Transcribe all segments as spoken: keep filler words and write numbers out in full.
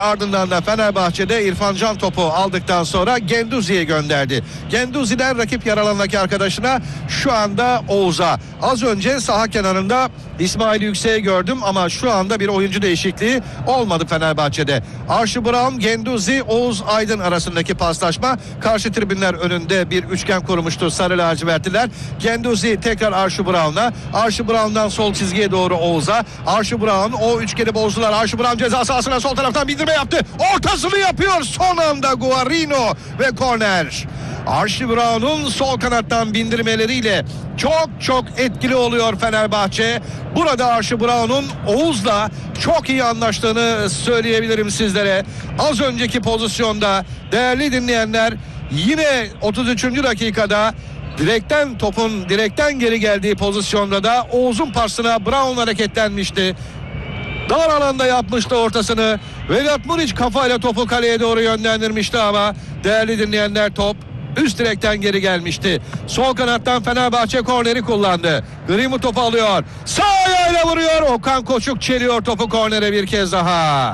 Ardından da Fenerbahçe'de İrfan Can topu aldıktan sonra Genduzi'ye gönderdi. Genduzi'den rakip yaralandaki arkadaşına, şu anda Oğuz'a. Az önce saha kenarında İsmail Yüksek'i gördüm ama şu anda bir oyuncu değişikliği olmadı Fenerbahçe'de. Archie Brown, Genduzi, Oğuz Aydın arasındaki paslaşma. Karşı tribünler önünde bir üçgen kurmuştu sarı lacivertliler. Genduzi tekrar Archie Brown'a. Archie Brown'dan sol çizgiye doğru Oğuz'a. Archie Brown o üçgeni bozdular. Archie Brown ceza sahasına sol taraftan bindirme yaptı. Ortasını yapıyor son anda Guarino ve korner. Archie Brown'un sol kanattan bindirmeleriyle çok çok etkili oluyor Fenerbahçe. Burada Archie Brown'un Oğuz'la çok iyi anlaştığını söyleyebilirim sizlere. Az önceki pozisyonda değerli dinleyenler, yine otuz üçüncü dakikada direkten topun direkten geri geldiği pozisyonda da Oğuz'un pasına Brown hareketlenmişti. Dar alanda yapmıştı ortasını. Vedat Muriç kafayla topu kaleye doğru yönlendirmişti ama değerli dinleyenler, top üst direkten geri gelmişti. Sol kanattan Fenerbahçe korneri kullandı. Greenwood topu alıyor. Sağ ayağıyla vuruyor. Okan Koçuk çeliyor topu kornere bir kez daha.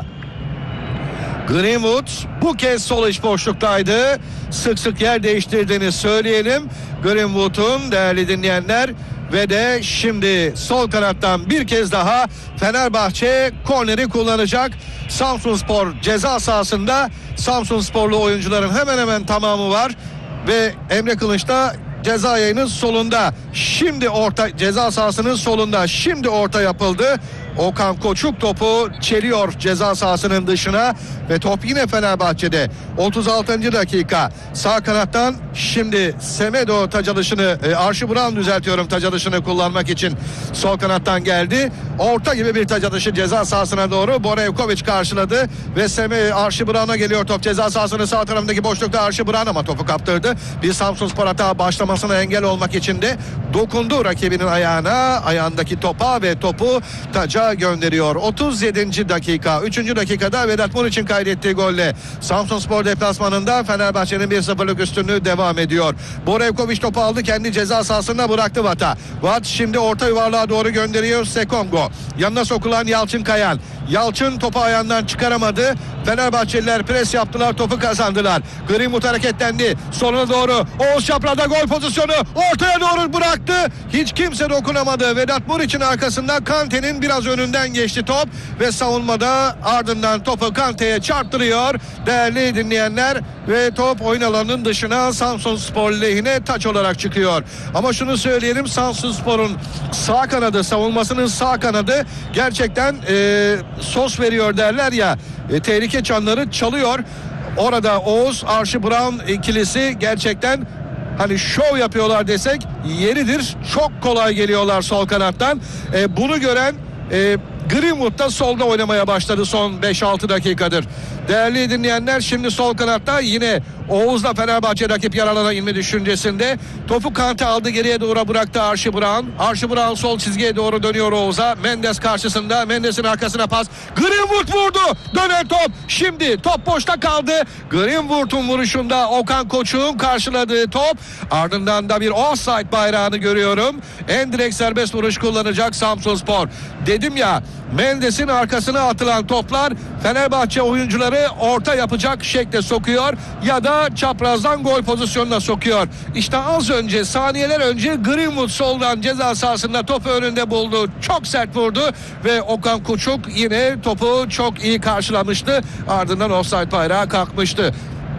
Greenwood bu kez sol iç boşluktaydı. Sık sık yer değiştirdiğini söyleyelim Greenwood'un, değerli dinleyenler. Ve de şimdi sol kanattan bir kez daha Fenerbahçe korneri kullanacak. Samsunspor ceza sahasında. Samsunsporlu oyuncuların hemen hemen tamamı var. Ve Emre Kılıç da ceza yayının solunda. Şimdi orta, ceza sahasının solunda. Şimdi orta yapıldı. Okan Koçuk topu çeliyor ceza sahasının dışına ve top yine Fenerbahçe'de. otuz altıncı dakika sağ kanattan şimdi Semedo taç alışını, e, Archie Brown düzeltiyorum, taç alışını kullanmak için sol kanattan geldi. Orta gibi bir taç alışı ceza sahasına doğru. Borevkovic karşıladı ve Seme, Archie Brown'a geliyor top ceza sahasının sağ tarafındaki boşlukta Archie Brown ama topu kaptırdı. Bir Samsunspor hata başlamasına engel olmak için de dokundu rakibinin ayağına, ayağındaki topa ve topu taca gönderiyor. otuz yedinci dakika. üçüncü dakikada Vedat Muriç'in kaydettiği golle Samsunspor deplasmanında Fenerbahçe'nin bir sıfırlık üstünlüğü devam ediyor. Borevkovic topu aldı, kendi ceza sahasında bıraktı Vat'a. Vat şimdi orta yuvarlığa doğru gönderiyor Sekongo. Yanına sokulan Yalçın Kayan. Yalçın topu ayağından çıkaramadı. Fenerbahçeliler pres yaptılar, topu kazandılar. Greenwood hareketlendi. Soluna doğru. Oğuz çaprazda gol pozisyonu. Ortaya doğru bıraktı. Hiç kimse dokunamadı. Vedat Muriç'in arkasından Kante'nin biraz önünden geçti top. Ve savunmada ardından topu Kante'ye çarptırıyor. Değerli dinleyenler, ve top oyun alanının dışına Samsunspor lehine taç olarak çıkıyor. Ama şunu söyleyelim, Samsunspor'un sağ kanadı, savunmasının sağ kanadı gerçekten e, sos veriyor derler ya, e, tehlike çanları çalıyor. Orada Oğuz, Archie Brown ikilisi gerçekten hani şov yapıyorlar desek yeridir. Çok kolay geliyorlar sol kanattan. E, bunu gören e, Greenwood da solda oynamaya başladı son beş altı dakikadır. Değerli dinleyenler, şimdi sol kanatta yine Oğuz'la Fenerbahçe rakip yaralana inme düşüncesinde. Topu Kante aldı, geriye doğru bıraktı Archie Brown. Archie Brown sol çizgiye doğru dönüyor Oğuz'a. Mendes karşısında. Mendes'in arkasına pas. Greenwood vurdu. Dönen top. Şimdi top boşta kaldı. Greenwood'un vuruşunda Okan Koçuk'un karşıladığı top. Ardından da bir offside bayrağını görüyorum. En direkt serbest vuruş kullanacak Samsunspor. Dedim ya, Mendes'in arkasına atılan toplar Fenerbahçe oyuncuları orta yapacak şekle sokuyor ya da çaprazdan gol pozisyonuna sokuyor. İşte az önce, saniyeler önce Greenwood soldan ceza sahasında topu önünde buldu. Çok sert vurdu ve Okan Koçuk yine topu çok iyi karşılamıştı. Ardından offside bayrağı kalkmıştı.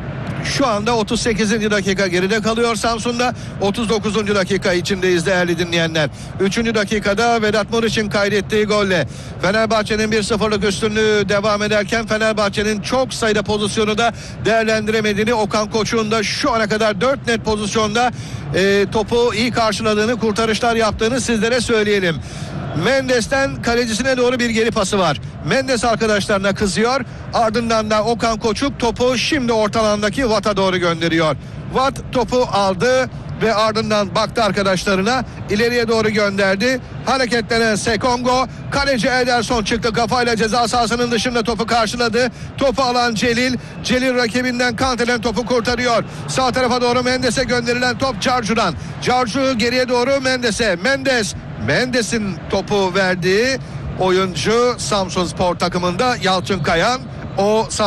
Şu anda otuz sekizinci dakika geride kalıyor Samsun'da. otuz dokuzuncu dakika içindeyiz değerli dinleyenler. üçüncü dakikada Vedat Muriç'in kaydettiği golle Fenerbahçe'nin bir sıfırlık üstünlüğü devam ederken Fenerbahçe'nin çok sayıda pozisyonu da değerlendiremediğini, Okan Koçuk'un da şu ana kadar dört net pozisyonda e, topu iyi karşıladığını, kurtarışlar yaptığını sizlere söyleyelim. Mendes'ten kalecisine doğru bir geri pası var. Mendes arkadaşlarına kızıyor. Ardından da Okan Koçuk topu şimdi ortalandaki Vat'a doğru gönderiyor. Vat topu aldı ve ardından baktı arkadaşlarına, ileriye doğru gönderdi. Hareketlenen Sekongo, kaleci Ederson çıktı kafayla ceza sahasının dışında topu karşıladı. Topu alan Celil, Celil rakibinden Kante'den topu kurtarıyor. Sağ tarafa doğru Mendes'e gönderilen top Carcu'dan. Carcu geriye doğru Mendes'e. Mendes, Mendes'in topu verdiği oyuncu Samsunspor takımında Yalçın Kayan. O